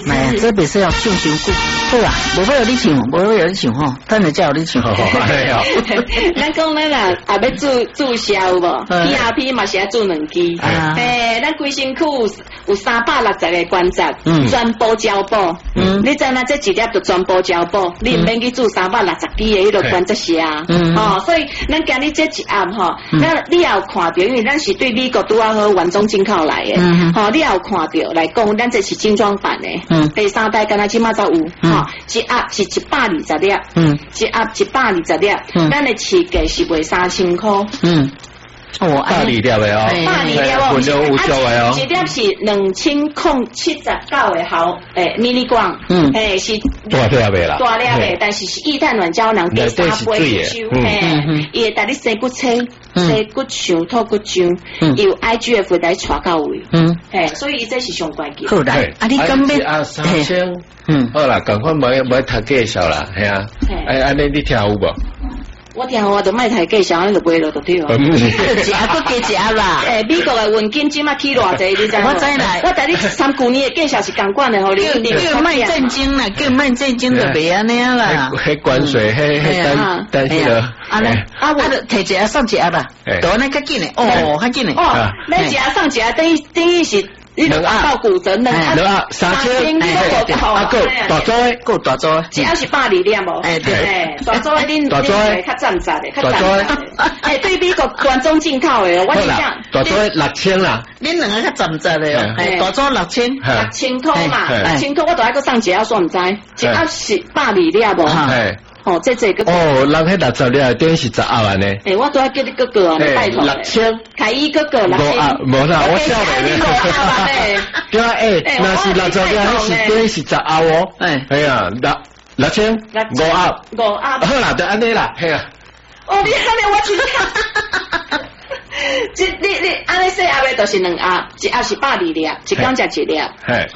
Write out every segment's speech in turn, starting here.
哎呀，这本是要唱伤久，好啊，无要你唱，无要你唱吼，等下才有你唱。 咱讲咱啊，也要注销无 ？PRP 嘛是要注2支，咱规身躯有360个关节，全部交补。你知影这一粒就全部交补，你唔免去注360支的迄个关节血啊。所以咱今日这一暗吼，你也有看到，因为咱是对美国拄好原装进口来的，你也有看到来讲，咱这是精装版的，第3代敢若即马才有，一盒是120粒，一盒120粒，咱的市价是卖3000块。 大粒粒的哦， 大粒粒哦， 分量有足的哦， 一粒是2079的毫milligram，是大粒的啦， 大粒的，但是是液态软胶囊第3杯收，伊会带你生骨车、生骨肠、吐骨浆，有 IGF 来传到位，所以这是上关键。 好来，你根本 3000，好啦，赶快买读介绍啦，系啊，安尼你听有无？ 我听我都卖太介绍，你就买了就对了。 食都加食啦。 美国的黄金即马起偌济，你知？ 我知啦。 我带你3、9年的介绍是共款的，吼你。 叫卖正经啦，叫卖正经就袂安尼啦。 迄关税，迄等迄个。 我摕一盒送一盒啦，都安尼较紧的，较紧的。 咱一盒送一盒，等于是。你2盒到骨折，2盒3000， 大组的， 够大组的， 一盒是120粒无？对，大组的恁较站杂的，较站杂的。对美国原装进口的，我是讲， 大组的6000啦。 恁2个较站杂的哦，大组6000 块嘛，6000块我都还阁送一盒，煞唔知，一盒是120粒无？这个人迄60粒等于是10盒安尼。 我都要叫你哥哥啊，拜托。 6000， 凯伊哥哥6000。 无啦，我晓得。对啊，那是60粒，迄是等于是10盒哦。哎呀，6000，5盒。好啦，就安尼啦，系啊。 你安尼我去看。你安尼细盒的就是2盒，一盒是120粒，一缸食1粒，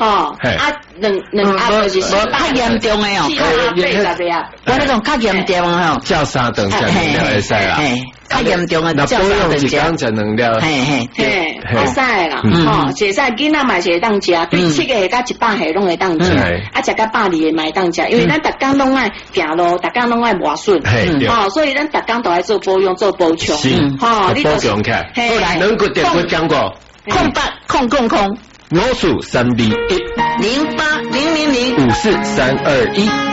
两盒就是较严重的哦 ，80粒。 我那种较严重的吼， 照3顿食2粒会使啦。 较严重的， 那保养一缸食2粒， 会使啦，会使囡仔嘛是会当食，对7个下到100岁拢会当食，食到120个嘛会当食，因为咱逐工拢爱行路，逐工拢爱磨顺，所以咱逐工都爱做保养、做补充， 你保养起来，能骨电骨讲过 ，0800054321080000543221。